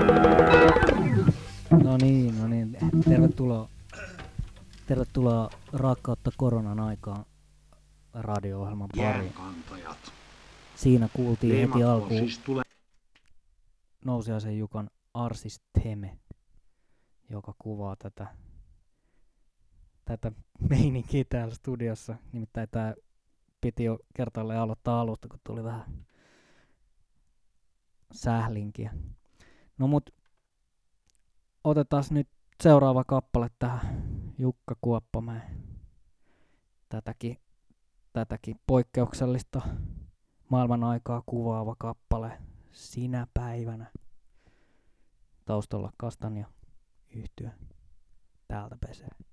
No niin. Tervetuloa Rakkautta koronan aikaan radio-ohjelman pariin. Siinä kuultiin heti alkuun Nousiaisen Jukan Arsis Theme, joka kuvaa tätä meininkiä täällä studiossa. Nimittäin tää piti jo kertaalleen aloittaa alusta, kun tuli vähän sählinkiä. No mut otetaan nyt seuraava kappale tähän Jukka Kuoppamäen tätäkin poikkeuksellista maailman aikaa kuvaava kappale Sinä päivänä. Taustalla Kastanja yhtye täältä pesee.